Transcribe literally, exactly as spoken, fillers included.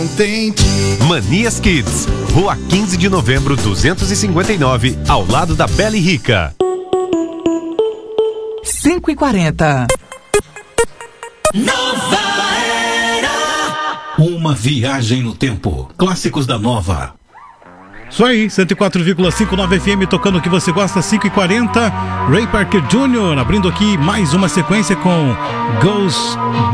Manias Kids, Rua quinze de Novembro, duzentos e cinquenta e nove, ao lado da Bela e Rica. cinco e quarenta. Nova Era. Uma viagem no tempo. Clássicos da Nova. Isso aí, cento e quatro vírgula cinco Nova F M, tocando o que você gosta, cinco e quarenta. Ray Parker Júnior abrindo aqui mais uma sequência com Ghost